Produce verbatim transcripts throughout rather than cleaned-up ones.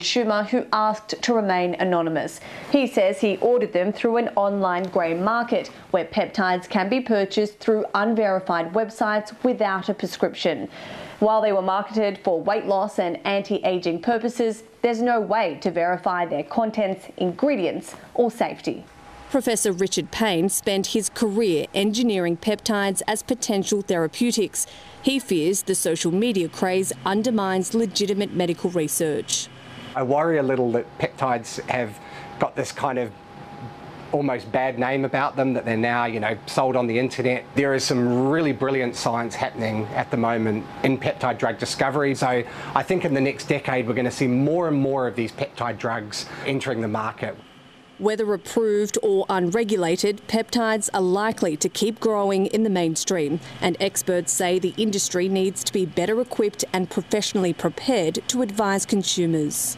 Schumer, who asked to remain anonymous. He says he ordered them through an online grey market where peptides can be purchased through unverified websites without a prescription. While they were marketed for weight loss and anti-aging purposes, there's no way to verify their contents, ingredients or safety. Professor Richard Payne spent his career engineering peptides as potential therapeutics. He fears the social media craze undermines legitimate medical research. I worry a little that peptides have got this kind of almost bad name about them, that they're now, you know, sold on the internet. There is some really brilliant science happening at the moment in peptide drug discovery. So I think in the next decade we're going to see more and more of these peptide drugs entering the market. Whether approved or unregulated, peptides are likely to keep growing in the mainstream, and experts say the industry needs to be better equipped and professionally prepared to advise consumers.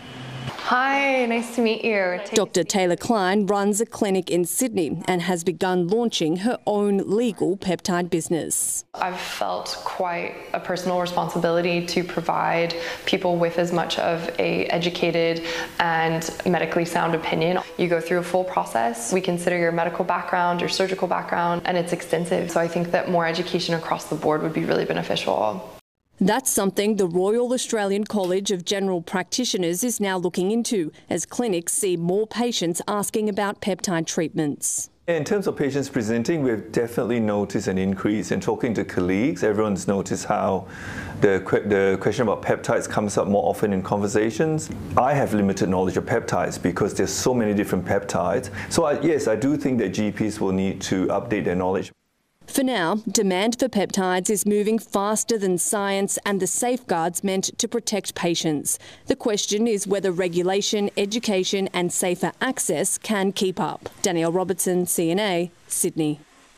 Hi, nice to meet you. Doctor Taylor Klein runs a clinic in Sydney and has begun launching her own legal peptide business. I've felt quite a personal responsibility to provide people with as much of a educated and medically sound opinion. You go through a full process. We consider your medical background, your surgical background, and it's extensive. So I think that more education across the board would be really beneficial. That's something the Royal Australian College of General Practitioners is now looking into, as clinics see more patients asking about peptide treatments. In terms of patients presenting, we've definitely noticed an increase. In talking to colleagues, everyone's noticed how the, the question about peptides comes up more often in conversations. I have limited knowledge of peptides because there's so many different peptides. So I, yes, I do think that G Ps will need to update their knowledge. For now, demand for peptides is moving faster than science and the safeguards meant to protect patients. The question is whether regulation, education and safer access can keep up. Danielle Robertson, C N A, Sydney.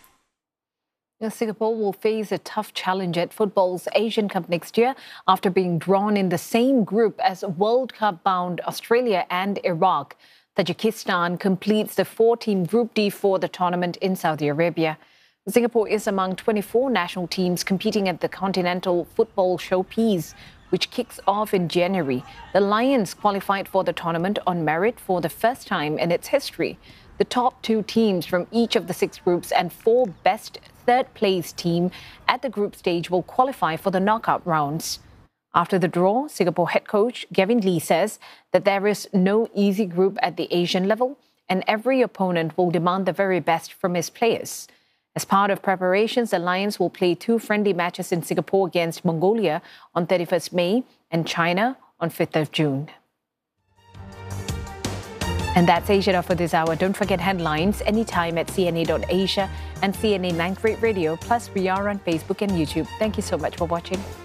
Singapore will face a tough challenge at football's Asian Cup next year after being drawn in the same group as World Cup-bound Australia and Iraq. Tajikistan completes the four-team Group D for the tournament in Saudi Arabia. Singapore is among twenty-four national teams competing at the Continental Football Showpiece, which kicks off in January. The Lions qualified for the tournament on merit for the first time in its history. The top two teams from each of the six groups and four best third-place team at the group stage will qualify for the knockout rounds. After the draw, Singapore head coach Gavin Lee says that there is no easy group at the Asian level, and every opponent will demand the very best from his players. As part of preparations, the Lions will play two friendly matches in Singapore against Mongolia on thirty-first May and China on fifth of June. And that's Asia for this hour. Don't forget headlines anytime at C N A dot Asia and C N A ninth Grade Radio. Plus, we are on Facebook and YouTube. Thank you so much for watching.